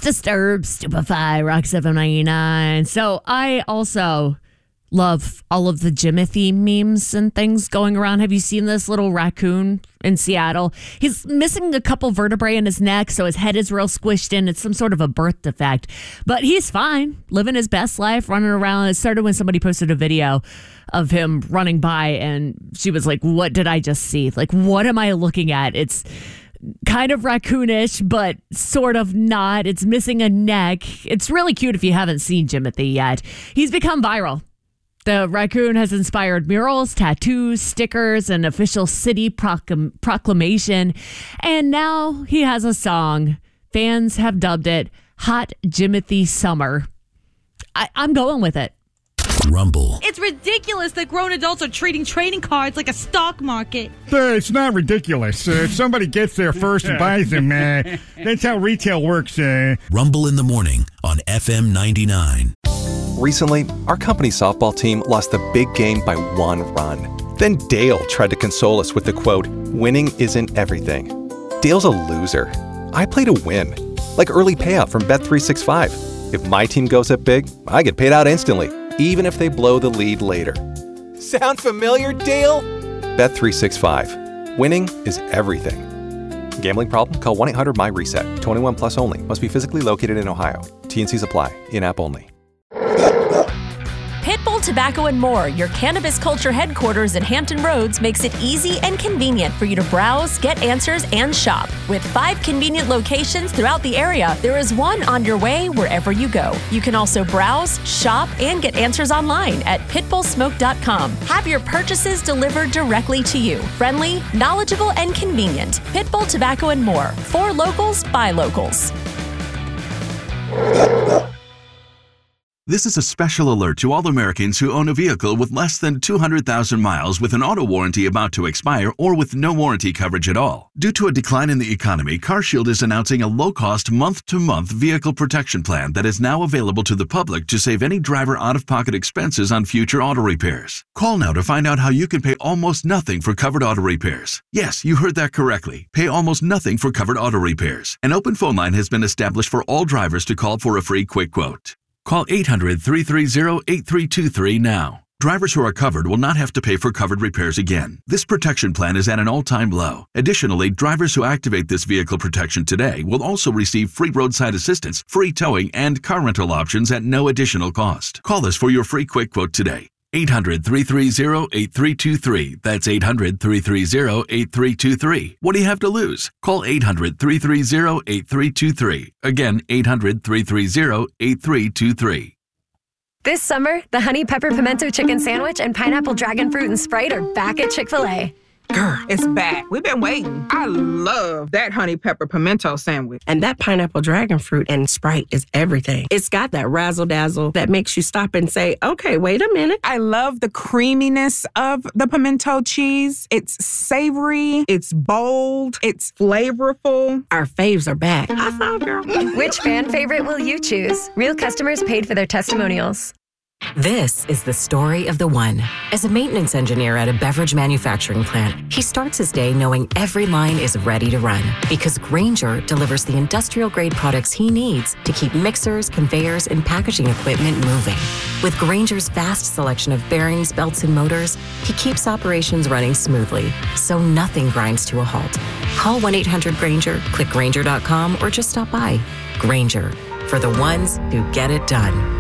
Disturbed, Stupefy, Rock 799. So I also love all of the Jimothy memes and things going around. Have you seen this little raccoon in Seattle? He's missing a couple vertebrae in his neck, so his head is real squished in. It's some sort of a birth defect. But he's fine, living his best life, running around. It started when somebody posted a video of him running by, and she was like, what did I just see? Like, what am I looking at? It's kind of raccoonish, but sort of not. It's missing a neck. It's really cute if you haven't seen Jimothy yet. He's become viral. The raccoon has inspired murals, tattoos, stickers, an official city proclamation. And now he has a song. Fans have dubbed it Hot Jimothy Summer. I'm going with it. Rumble. It's ridiculous that grown adults are treating trading cards like a stock market. It's not ridiculous. If somebody gets there first and buys them, that's how retail works. Rumble in the morning on FM 99. Recently, our company's softball team lost the big game by 1 run. Then Dale tried to console us with the quote, "Winning isn't everything." Dale's a loser. I play to win, like early payout from Bet365. If my team goes up big, I get paid out instantly, even if they blow the lead later. Sound familiar, Dale? Bet365. Winning is everything. Gambling problem? Call 1-800-MY-RESET. 21 plus only. Must be physically located in Ohio. T&Cs apply. In-app only. Pitbull Tobacco and More, your cannabis culture headquarters in Hampton Roads, makes it easy and convenient for you to browse, get answers, and shop. With 5 convenient locations throughout the area, there is one on your way wherever you go. You can also browse, shop, and get answers online at pitbullsmoke.com. Have your purchases delivered directly to you. Friendly, knowledgeable, and convenient. Pitbull Tobacco and More. For locals, by locals. This is a special alert to all Americans who own a vehicle with less than 200,000 miles with an auto warranty about to expire or with no warranty coverage at all. Due to a decline in the economy, CarShield is announcing a low-cost month-to-month vehicle protection plan that is now available to the public to save any driver out-of-pocket expenses on future auto repairs. Call now to find out how you can pay almost nothing for covered auto repairs. Yes, you heard that correctly. Pay almost nothing for covered auto repairs. An open phone line has been established for all drivers to call for a free quick quote. Call 800-330-8323 now. Drivers who are covered will not have to pay for covered repairs again. This protection plan is at an all-time low. Additionally, drivers who activate this vehicle protection today will also receive free roadside assistance, free towing, and car rental options at no additional cost. Call us for your free quick quote today. 800-330-8323. That's 800-330-8323. What do you have to lose? Call 800-330-8323. Again, 800-330-8323. This summer, the Honey Pepper Pimento Chicken Sandwich and Pineapple Dragon Fruit and Sprite are back at Chick-fil-A. Girl, it's back. We've been waiting. I love that honey pepper pimento sandwich. And that pineapple dragon fruit and Sprite is everything. It's got that razzle-dazzle that makes you stop and say, okay, wait a minute. I love the creaminess of the pimento cheese. It's savory, it's bold, it's flavorful. Our faves are back. I thought, girl. Which fan favorite will you choose? Real customers paid for their testimonials. This is the story of the one. As a maintenance engineer at a beverage manufacturing plant, he starts his day knowing every line is ready to run because Grainger delivers the industrial-grade products he needs to keep mixers, conveyors, and packaging equipment moving. With Grainger's vast selection of bearings, belts, and motors, he keeps operations running smoothly, so nothing grinds to a halt. Call 1-800-GRAINGER, click Grainger.com, or just stop by. Grainger, for the ones who get it done.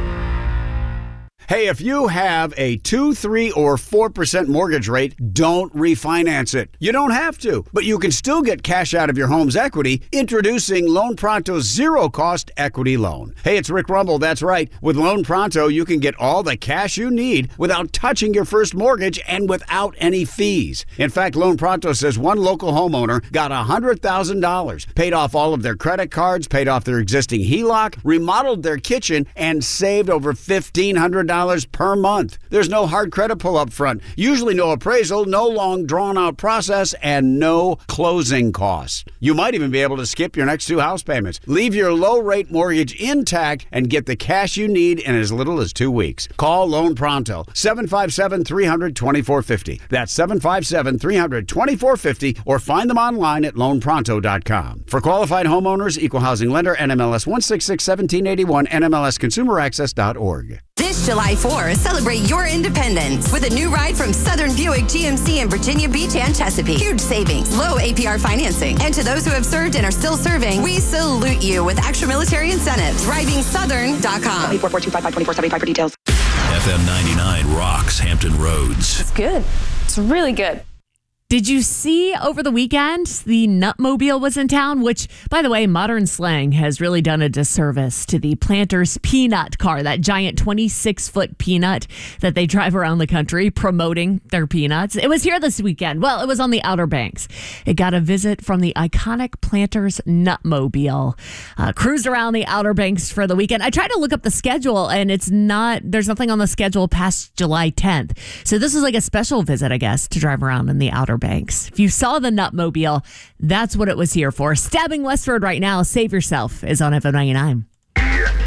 Hey, if you have a 2, 3, or 4% mortgage rate, don't refinance it. You don't have to, but you can still get cash out of your home's equity. Introducing Loan Pronto's zero-cost equity loan. Hey, it's Rick Rumble, that's right. With Loan Pronto, you can get all the cash you need without touching your first mortgage and without any fees. In fact, Loan Pronto says one local homeowner got $100,000, paid off all of their credit cards, paid off their existing HELOC, remodeled their kitchen, and saved over $1,500 $99 per month. There's no hard credit pull up front, usually no appraisal, no long drawn-out process, and no closing costs. You might even be able to skip your next 2 house payments. Leave your low-rate mortgage intact and get the cash you need in as little as 2 weeks. Call Loan Pronto, 757-300-2450. That's 757-300-2450, or find them online at loanpronto.com. For qualified homeowners, Equal Housing Lender, NMLS 1661781, NMLSConsumerAccess.org. This July 4th, celebrate your independence with a new ride from Southern Buick GMC in Virginia Beach and Chesapeake. Huge savings, low APR financing. And to those who have served and are still serving, we salute you with extra military incentives. DrivingSouthern.com. 844-255-2475 for details. FM 99 rocks Hampton Roads. It's good. It's really good. Did you see over the weekend the Nutmobile was in town? Which, by the way, modern slang has really done a disservice to the Planters peanut car, that giant 26-foot peanut that they drive around the country promoting their peanuts. It was here this weekend. Well, it was on the Outer Banks. It got a visit from the iconic Planters Nutmobile. Cruised around the Outer Banks for the weekend. I tried to look up the schedule, and there's nothing on the schedule past July 10th. So this is like a special visit, I guess, to drive around in the Outer Banks. If you saw the Nutmobile, that's what it was here for. Stabbing westward right now. Save Yourself is on FM 99.